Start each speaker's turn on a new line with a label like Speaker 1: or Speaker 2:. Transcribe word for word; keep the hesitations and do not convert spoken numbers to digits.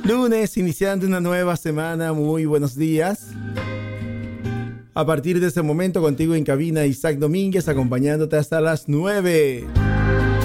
Speaker 1: Lunes, iniciando una nueva semana. Muy buenos días. A partir de este momento, contigo en cabina, Isaac Domínguez, acompañándote hasta las nueve.